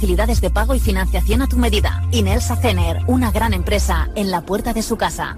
Facilidades de pago y financiación a tu medida. Inelsa Cener, una gran empresa en la puerta de su casa.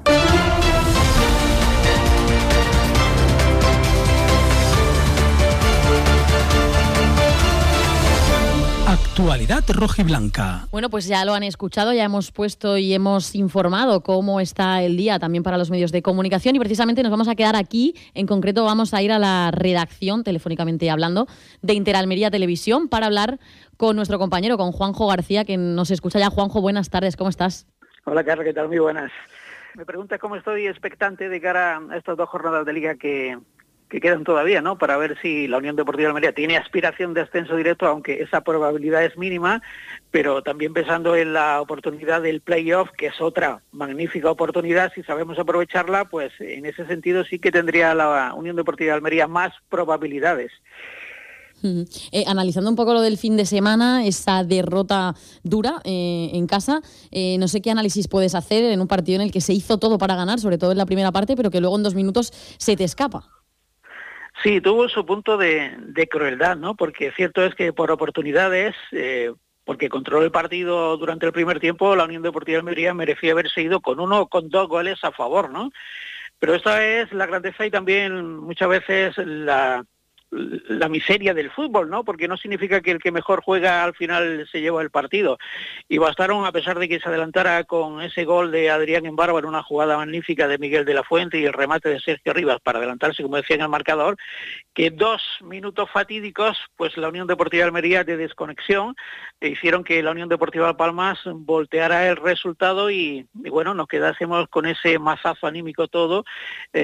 Actualidad rojiblanca. Bueno, pues ya lo han escuchado, ya hemos puesto y hemos informado cómo está el día también para los medios de comunicación y precisamente nos vamos a quedar aquí. En concreto vamos a ir a la redacción, telefónicamente hablando, de Interalmería Televisión para hablar con nuestro compañero, con Juanjo García, que nos escucha ya. Juanjo, buenas tardes, ¿cómo estás? Hola, Carla, ¿qué tal? Muy buenas. Me pregunta cómo estoy expectante de cara a estas 2 jornadas de Liga que quedan todavía, ¿no? Para ver si la Unión Deportiva Almería tiene aspiración de ascenso directo, aunque esa probabilidad es mínima, pero también pensando en la oportunidad del play-off, que es otra magnífica oportunidad, si sabemos aprovecharla, pues en ese sentido sí que tendría la Unión Deportiva Almería más probabilidades. Analizando un poco lo del fin de semana, esa derrota dura en casa, no sé qué análisis puedes hacer en un partido en el que se hizo todo para ganar, sobre todo en la primera parte, pero que luego en 2 minutos se te escapa. Sí, tuvo su punto de crueldad, ¿no? Porque cierto es que por oportunidades, porque controló el partido durante el primer tiempo, la Unión Deportiva Almería merecía haberse ido con 1 o con 2 goles a favor, ¿no? Pero esta es la grandeza y también muchas veces la miseria del fútbol, ¿no? Porque no significa que el que mejor juega al final se lleva el partido. Y bastaron, a pesar de que se adelantara con ese gol de Adrián Embarba en una jugada magnífica de Miguel de la Fuente y el remate de Sergio Rivas para adelantarse, como decía, en el marcador, que 2 minutos fatídicos, pues la Unión Deportiva Almería de desconexión hicieron que la Unión Deportiva Palmas volteara el resultado y bueno, nos quedásemos con ese mazazo anímico todo,